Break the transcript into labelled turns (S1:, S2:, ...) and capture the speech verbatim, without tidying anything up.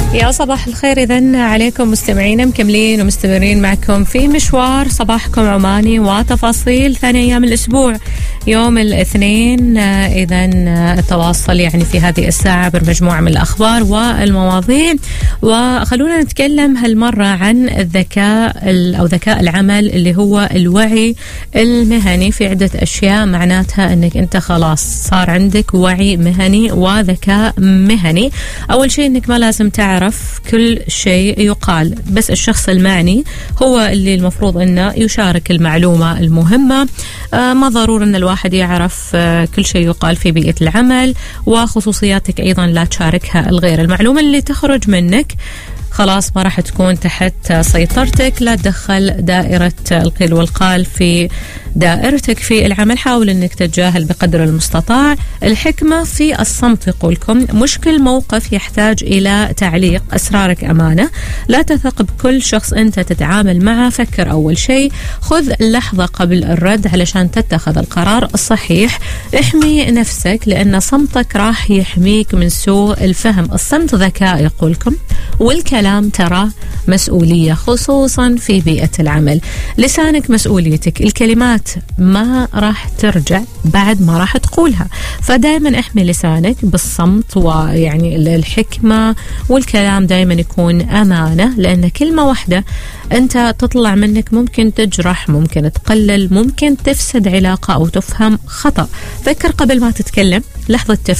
S1: يا صباح الخير إذن عليكم مستمعين، مكملين ومستمرين معكم في مشوار صباحكم عماني وتفاصيل ثاني أيام الأسبوع يوم الاثنين. إذن التواصل يعني في هذه الساعة بمجموعة من الأخبار والمواضيع، وخلونا نتكلم هالمرة عن الذكاء أو ذكاء العمل اللي هو الوعي المهني في عدة أشياء معناتها أنك أنت خلاص صار عندك وعي مهني وذكاء مهني. أول شيء أنك ما لازم تعرف كل شيء يقال، بس الشخص المعني هو اللي المفروض أنه يشارك المعلومة المهمة. آه ما ضروري أن الواحد يعرف آه كل شيء يقال في بيئة العمل، وخصوصياتك أيضا لا تشاركها الغير. المعلومة اللي تخرج منك خلاص ما راح تكون تحت سيطرتك، لا تدخل دائرة القيل والقال في دائرتك في العمل. حاول أنك تتجاهل بقدر المستطاع. الحكمة في الصمت يقولكم، مش كل موقف يحتاج إلى تعليق. أسرارك أمانة، لا تثق بكل شخص أنت تتعامل معه. فكر أول شيء، خذ لحظة قبل الرد علشان تتخذ القرار الصحيح. احمي نفسك لأن صمتك راح يحميك من سوء الفهم. الصمت ذكاء يقولكم، والكلام ترى مسؤولية خصوصا في بيئة العمل. لسانك مسؤوليتك، الكلمات ما راح ترجع بعد ما راح تقولها، فدائما احمي لسانك بالصمت ويعني الحكمة، والكلام دائما يكون أمانة، لأن كلمة واحدة أنت تطلع منك ممكن تجرح، ممكن تقلل، ممكن تفسد علاقة أو تفهم خطأ. فكر قبل ما تتكلم، لحظة